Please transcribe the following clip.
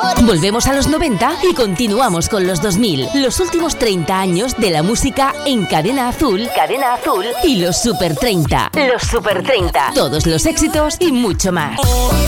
Volvemos a los 90 y continuamos con los 2000. Los últimos 30 años de la música en Cadena Azul. Cadena Azul y los Super 30. Los Super 30. Todos los éxitos y mucho más.